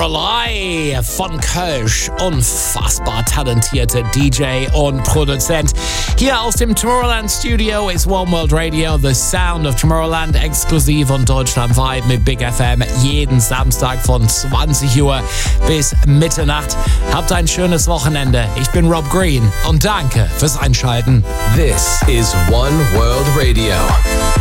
Lorelei von Kölsch, unfassbar talentierter DJ und Produzent. Hier aus dem Tomorrowland Studio ist One World Radio, the sound of Tomorrowland, exklusiv und deutschlandweit mit Big FM, jeden Samstag von 20 Uhr bis Mitternacht. Habt ein schönes Wochenende. Ich bin Rob Green und danke fürs Einschalten. This is One World Radio.